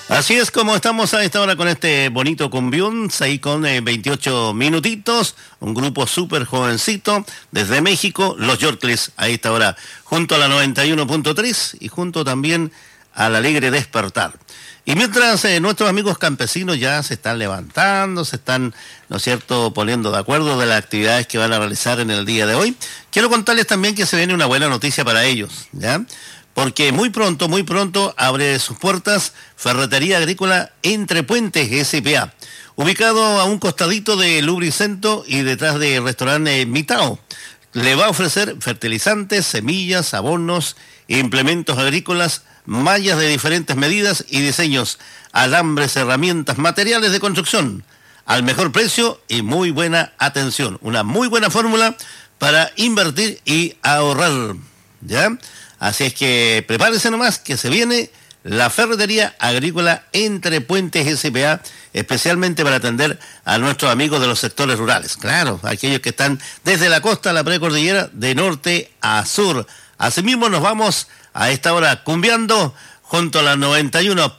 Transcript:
Así es como estamos a esta hora con este bonito cumbión, ahí con 28 minutitos, un grupo súper jovencito desde México, los Yorkles, a esta hora, junto a la 91.3 y junto también al Alegre Despertar. Y mientras nuestros amigos campesinos ya se están levantando, se están, ¿no es cierto?, poniendo de acuerdo de las actividades que van a realizar en el día de hoy, quiero contarles también que se viene una buena noticia para ellos, ¿ya? Porque muy pronto abre sus puertas Ferretería Agrícola Entre Puentes S.p.A., ubicado a un costadito de Lubricento y detrás del restaurante Mitao. Le va a ofrecer fertilizantes, semillas, abonos, implementos agrícolas, mallas de diferentes medidas y diseños, alambres, herramientas, materiales de construcción, al mejor precio y muy buena atención. Una muy buena fórmula para invertir y ahorrar, ¿ya? Así es que prepárese nomás que se viene la Ferretería Agrícola Entre Puentes S.p.A., especialmente para atender a nuestros amigos de los sectores rurales. Claro, aquellos que están desde la costa a la precordillera, de norte a sur. Asimismo nos vamos a esta hora cumbiando junto a la 91.